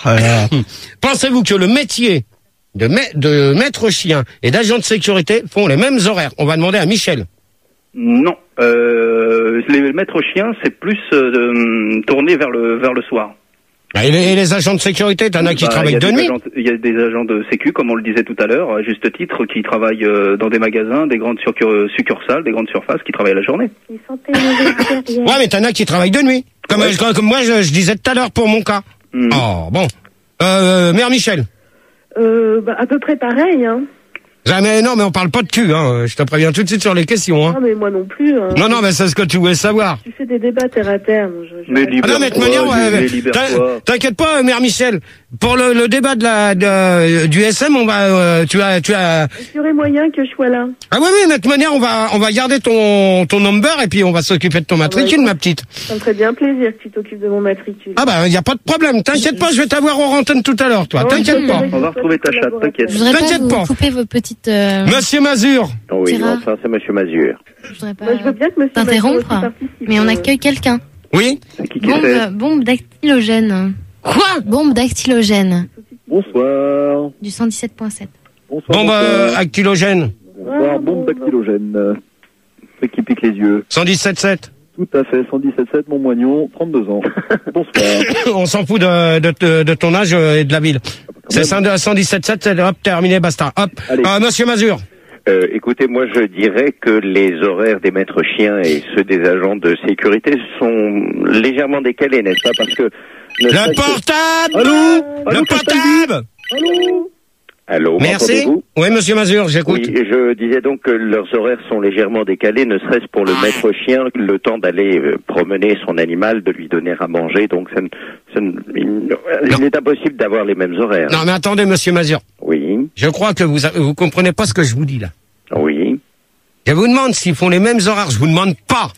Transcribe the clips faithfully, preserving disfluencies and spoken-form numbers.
Ah là. Pensez-vous que le métier de, ma- de maître chien et d'agent de sécurité font les mêmes horaires? On va demander à Michel. Non. Euh, les maîtres chiens, c'est plus euh, tourné vers le vers le soir. Et les, et les agents de sécurité, t'en as qui Bah, travaillent il y a de des nuit? agents- Il y a des agents de sécu, comme on le disait tout à l'heure, à juste titre, qui travaillent euh, dans des magasins, des grandes succur- succursales, des grandes surfaces, qui travaillent la journée. Ils sentaient mauvais derrière. Ouais, mais t'en as qui travaillent de nuit. Comme, Ouais. comme, comme moi, je, je disais tout à l'heure pour mon cas. Hmm. Oh, bon. Euh, Mère Michel. Euh, bah, à peu près pareil, hein. Jamais, non, mais on parle pas de cul, hein. Je te préviens tout de suite sur les questions, hein. Non, mais moi non plus. Hein. Non, non, mais c'est ce que tu voulais savoir. Tu fais des débats terre à terre. moi, Je, je Mais reste- libère- Ah non, mais de toute manière, Libère-toi, ouais, mais ouais, libère-toi. t'in- t'inquiète pas, Mère Michel. Pour le, le débat de la, de, du S M, on va, euh, tu as, tu as, Est-ce qu'il y aurait moyen que je sois là? ah oui, oui, de toute manière, on va, on va garder ton, ton number et puis on va s'occuper de ton matricule, écoute. ma petite. Ça me ferait bien plaisir que tu t'occupes de mon matricule. Ah bah, y a pas de problème. T'inquiète pas, je vais t'avoir en antenne tout à l'heure, toi. Ouais, T'inquiète je pas. vais On va retrouver ta chatte, t'inquiète. Je voudrais pas T'inquiète vous pas. couper vos petites... euh, Monsieur Mazur. Oui, Gérard. enfin, c'est Monsieur Mazur. Je voudrais pas Moi, je veux bien que monsieur t'interrompre, Mazur aussi participe, mais on euh, accueille quelqu'un. Oui. C'est qui qui Bombe, fait bombe dactylogène. Quoi? Bombe dactylogène. Bonsoir. Du cent dix-sept point sept. Bonsoir. Bombe euh, actylogène. Bonsoir, bombe dactylogène. Euh, Truc qui pique les yeux. cent dix-sept sept. Tout à fait, cent dix-sept sept, Montmoignon, trente-deux ans. Bonsoir. On s'en fout de, de, de, de ton âge euh, et de la ville. C'est cent dix-sept sept, c'est hop, terminé, basta. Hop. Allez. Euh, Monsieur Mazur. Euh, écoutez, moi je dirais que les horaires des maîtres chiens et ceux des agents de sécurité sont légèrement décalés, n'est-ce pas? Parce que... ne Le serait-ce que- portable! Allô Le Allô, portable! Allô Allô, Merci. m'entendez-vous? Oui, Monsieur Mazur, j'écoute. Oui, je disais donc que leurs horaires sont légèrement décalés, ne serait-ce pour le maître chien, le temps d'aller euh, promener son animal, de lui donner à manger, donc ça, ne- ça ne- il, il est impossible d'avoir les mêmes horaires. Non, mais attendez, Monsieur Mazur. Oui, Je crois que vous, a- vous comprenez pas ce que je vous dis, là. oui. Je vous demande s'ils font les mêmes horaires. Je vous demande pas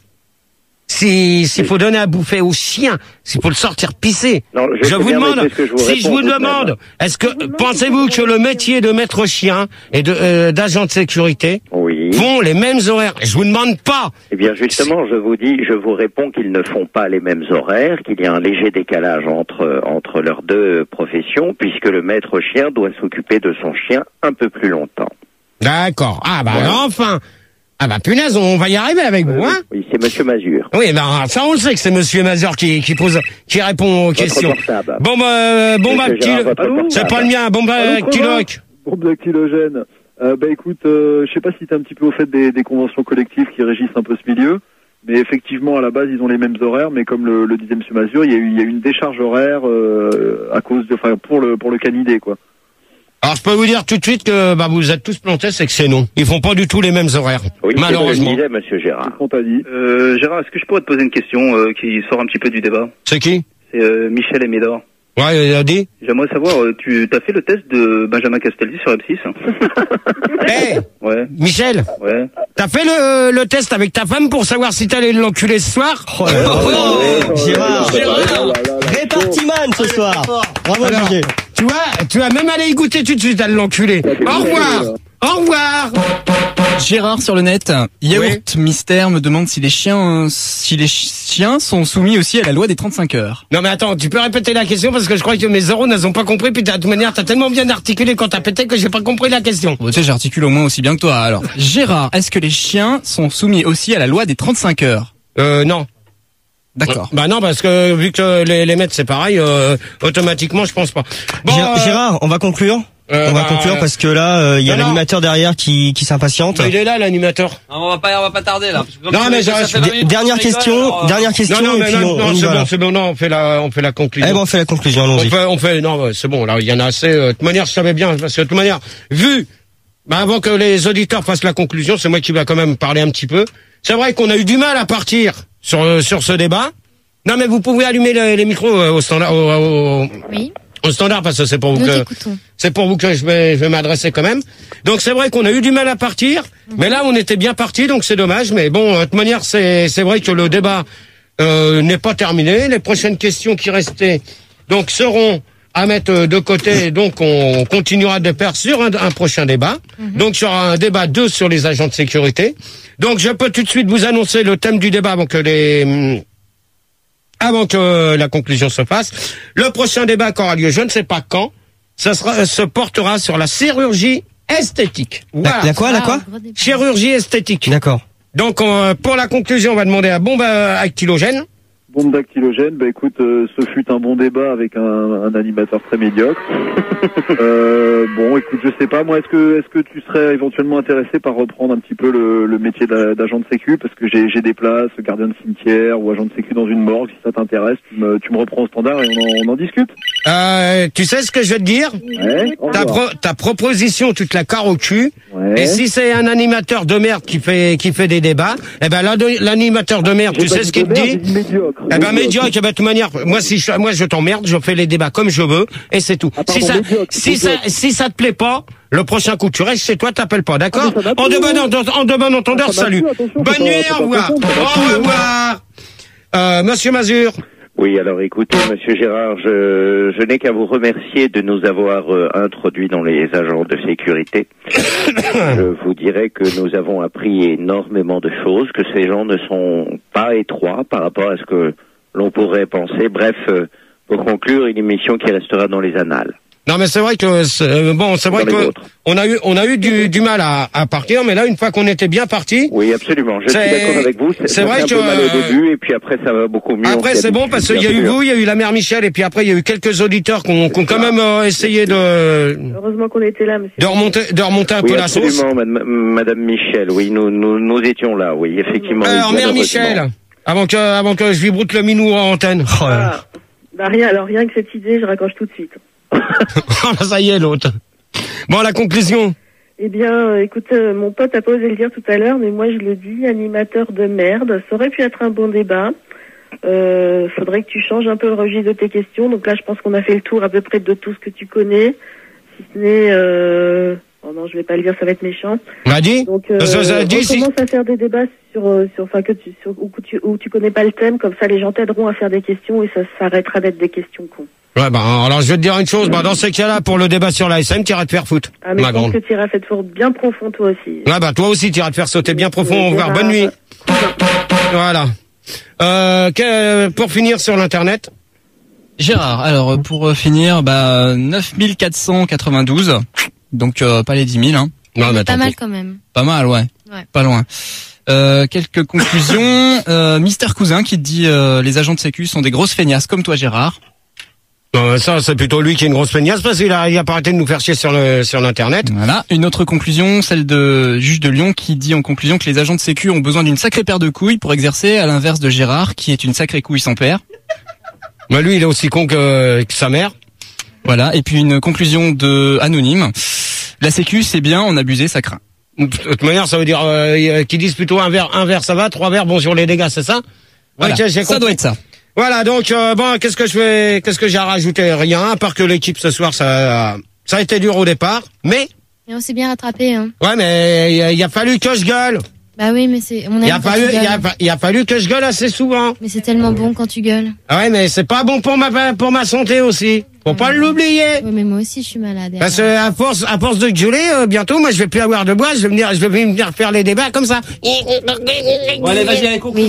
si, s'il faut donner à bouffer au chien, s'il faut le sortir pisser. Non, je Je sais vous bien, mais demande, c'est ce que je vous si je réponds vous tout de même. demande, est-ce que, pensez-vous que le métier de maître chien et de, euh, d'agent de sécurité Oui. font les mêmes horaires? Je vous demande pas. Eh bien, justement, je vous dis, je vous réponds qu'ils ne font pas les mêmes horaires, qu'il y a un léger décalage entre entre leurs deux professions, puisque le maître chien doit s'occuper de son chien un peu plus longtemps. D'accord. Ah, bah, Ouais. enfin. Ah, bah, punaise, on va y arriver avec vous, hein? Oui, c'est Monsieur Mazur. Oui, ben, ça, on le sait que c'est Monsieur Mazur qui, qui pose, qui répond aux Votre questions. portable. Bon, bah, euh, bon, bah, Monsieur Gérard, kilo- votre Allô portable. c'est pas le mien, bon, bah, Allô, kiloc. Bombe dactylogène. Euh, bah écoute, euh, je sais pas si t'es un petit peu au fait des, des conventions collectives qui régissent un peu ce milieu, mais effectivement, à la base, ils ont les mêmes horaires, mais comme le, le disait Monsieur Mazur, il y a eu, il y a eu une décharge horaire euh, à cause de, enfin, pour le pour le canidé, quoi. Alors, je peux vous dire tout de suite que, bah, vous êtes tous plantés, c'est que c'est non. Ils font pas du tout les mêmes horaires. Oui, Malheureusement. c'est ce que je disais, Monsieur Gérard. C'est ce qu'on t'a dit. Euh, Gérard, est-ce que je pourrais te poser une question euh, qui sort un petit peu du débat? C'est qui? C'est euh, Michel et Médor. Ouais, il a dit. J'aimerais savoir, euh, tu as fait le test de Benjamin Castaldi sur M six? Hé, Ouais, Michel, ouais. t'as fait le, le test avec ta femme pour savoir si t'allais l'enculer ce soir? Oh là là. Gérard. Gérard. Répartiman ce soir. Bravo, Alors, G G. Tu vois, tu vas même aller y goûter tout de suite à l'enculer. Au revoir. Au revoir. Gérard sur le net, Yaourt Mystère me demande si les chiens, si les chiens sont soumis aussi à la loi des trente-cinq heures. Non mais attends, tu peux répéter la question parce que je crois que mes euros n'ont pas compris. Puis de toute manière, t'as tellement bien articulé quand t'as pété que j'ai pas compris la question. Bon, tu sais, j'articule au moins aussi bien que toi. Alors, Gérard, est-ce que les chiens sont soumis aussi à la loi des trente-cinq heures? Euh, non. D'accord. Bah non, parce que vu que les, les maîtres c'est pareil, euh, automatiquement je pense pas. Bon, Gérard, euh, Gérard, on va conclure. euh, on va bah, conclure parce que là, il y a non, non. l'animateur derrière qui, qui s'impatiente. il est là l'animateur. Non, on va pas, on va pas tarder là. Parce que comme Non, tu mais dis que j'arrête. ça fait vingt minutes Dernière qu'on rigole, question, alors, euh, dernière question Non, non, et mais puis non, on, non, on y c'est va, bon, là. c'est bon, non, on fait la, on fait la conclusion. Eh ben, on fait la conclusion, On allons-y. fait, on fait, non, c'est bon, là, il y en a assez. euh, De toute manière, je savais bien, parce que de toute manière, vu, bah, avant que les auditeurs fassent la conclusion, c'est moi qui vais quand même parler un petit peu. C'est vrai qu'on a eu du mal à partir sur, euh, sur ce débat. Non, mais vous pouvez allumer les, les micros euh, au standard, au, au, Oui, au standard, parce que c'est pour vous nous que, t'écoutons. c'est pour vous que je vais, je vais m'adresser quand même. Donc c'est vrai qu'on a eu du mal à partir, mais là on était bien parti, donc c'est dommage. Mais bon, de toute manière, c'est, c'est vrai que le débat euh, n'est pas terminé. Les prochaines questions qui restaient donc seront à mettre de côté. Donc on continuera de faire sur un, un prochain débat. Mm-hmm. Donc sur un débat deux sur les agents de sécurité. Donc je peux tout de suite vous annoncer le thème du débat avant que les avant que euh, la conclusion se fasse. Le prochain débat qui aura lieu, je ne sais pas quand, ça sera, se portera sur la chirurgie esthétique. Voilà. La, la quoi, la quoi? Chirurgie esthétique. D'accord. Donc, euh, pour la conclusion, on va demander à bombe actylogène. Bombe dactylogène, bah écoute, euh, ce fut un bon débat avec un, un animateur très médiocre. euh, bon, écoute, je sais pas, moi, est-ce que est-ce que tu serais éventuellement intéressé par reprendre un petit peu le, le métier d'a- d'agent de sécu, parce que j'ai j'ai des places, gardien de cimetière ou agent de sécu dans une morgue, si ça t'intéresse, tu me, tu me reprends au standard et on en, on en discute. Euh, tu sais ce que je vais te dire? Ouais, au Ta, revoir. pro- ta proposition, tu te la carres au cul. Ouais. Et si c'est un animateur de merde qui fait qui fait des débats, eh ben l'ado- l'animateur de merde, J'ai tu pas sais dit ce qu'il de te merde, dit? j'ai dit médiocre. Eh ben médiocre, eh ben, de toute manière, moi si je, moi je t'emmerde, je fais les débats comme je veux et c'est tout. Ah, pardon, si ça médiocre, si ça médiocre. si ça te plaît pas, le prochain coup tu restes chez toi, t'appelles pas, d'accord? Ah, mais ça va En de plus, bon hein. ent- en de bon entendeur, Ah, ça va salut. plus, attention, Bonne faut nuit, pas- faut au pas revoir. confondre, ça va Au plus, hein. revoir. Euh, Monsieur Mazur. Oui, alors écoutez, Monsieur Gérard, je, je n'ai qu'à vous remercier de nous avoir euh, introduits dans les agents de sécurité. Je vous dirais que nous avons appris énormément de choses, que ces gens ne sont pas étroits par rapport à ce que l'on pourrait penser. Bref, euh, pour conclure, une émission qui restera dans les annales. Non mais c'est vrai que c'est- euh, bon c'est vrai Dans les que vôtres. on a eu on a eu du, du mal à, à partir, mais là une fois qu'on était bien parti, Oui, absolument. Je suis C'est- d'accord avec vous. c'est ça vrai fait un que, peu mal au euh, début, et puis après ça va beaucoup mieux. on après s'y c'est bon habitue, parce qu'il y bien a eu sûr. vous, il y a eu la mère Michel et puis après il y a eu quelques auditeurs qui ont, qui ont quand même euh, essayé de Heureusement qu'on était là, monsieur. de remonter de remonter un Oui, peu la sauce. absolument, madame, madame Michel. Oui, nous, nous, nous étions là. Oui, effectivement. Alors oui, mère malheureusement. Michel, avant que avant que je lui broute le minou en antenne. Oh, là là. Ah, bah rien, alors rien que cette idée, je raccroche tout de suite. Oh, ça y est l'autre. Bon la conclusion. Eh bien, euh, écoute, euh, mon pote a pas osé le dire tout à l'heure, mais moi je le dis, animateur de merde, ça aurait pu être un bon débat. Euh, faudrait que tu changes un peu le registre de tes questions. Donc là, je pense qu'on a fait le tour à peu près de tout ce que tu connais, si ce n'est... Euh... Oh non, je vais pas le dire, ça va être méchant. On l'a dit. Donc, euh, Ça, ça, ça dit, on si- commence à faire des débats sur, euh, sur, enfin, que tu, sur, où, tu, où tu connais pas le thème, comme ça les gens t'aideront à faire des questions et ça s'arrêtera d'être des questions cons. Ouais bah alors je vais te dire une chose, bah dans ces cas-là pour le débat sur la S M, t'iras te faire foutre. Ah, mais Ma je pense grande. que tu iras faire fort bien profond toi aussi. Ouais bah toi aussi t'iras te faire sauter bien profond. Au revoir, Gérard. bonne nuit. Voilà. Euh, que- pour finir sur l'internet. Gérard, alors pour euh, finir, bah neuf mille quatre cent quatre-vingt-douze, donc euh, pas les dix mille, hein. Non, mais Pas attends, mal quand même. Pas mal, ouais. Ouais. Pas loin. Euh, quelques conclusions. Euh, Mister Cousin qui dit euh, les agents de sécu sont des grosses feignasses comme toi Gérard. Non, ça c'est plutôt lui qui est une grosse feignasse parce qu'il a, il a pas arrêté de nous faire chier sur le sur l'internet. Voilà. Une autre conclusion, celle de juge de Lyon qui dit en conclusion que les agents de sécu ont besoin d'une sacrée paire de couilles pour exercer, à l'inverse de Gérard qui est une sacrée couille sans père. Mais lui il est aussi con que, que sa mère. Voilà. Et puis une conclusion de anonyme. La sécu c'est bien, en abuser ça craint. De toute manière ça veut dire euh, qu'ils disent plutôt un verre un verre ça va, trois verres bon sur les dégâts, c'est ça? Voilà. Ok, j'ai Ça compris. doit être ça. Voilà, donc euh, bon, qu'est-ce que je fais, qu'est-ce que j'ai à rajouter? Rien, à part que l'équipe ce soir, ça, ça a été dur au départ, mais Et on s'est bien rattrapé, hein. ouais, mais il a, il a fallu que je gueule. Bah oui, mais c'est, on Il a aime quand fallu, tu il a, gueules. il a fallu que je gueule assez souvent. Mais c'est tellement bon quand tu gueules. Ah ouais, mais c'est pas bon pour ma pour ma santé aussi. Faut pas l'oublier. Oui, mais moi aussi, je suis malade. Parce que à force, à force de gueuler, euh, bientôt, moi, je vais plus avoir de bois. Je vais venir, je vais venir faire les débats comme ça. Bon, allez, vas-y, allez, conclue.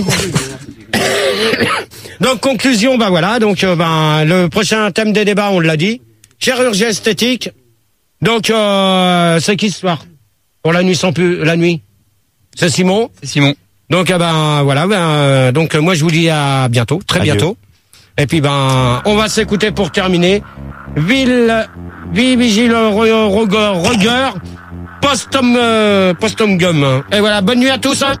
Donc conclusion, bah voilà. Donc euh, ben le prochain thème des débats, on l'a dit, chirurgie esthétique. Donc euh, c'est qui ce soir pour la nuit sans plus la nuit? C'est Simon. C'est Simon. Donc euh, ben voilà. Ben euh, donc euh, moi je vous dis à bientôt, très Adieu. bientôt. Et puis ben on va s'écouter pour terminer. Ville, Ville Vigile Roger, Roger, Postum, euh, Postum Gum. Et voilà, bonne nuit à tous. Hein.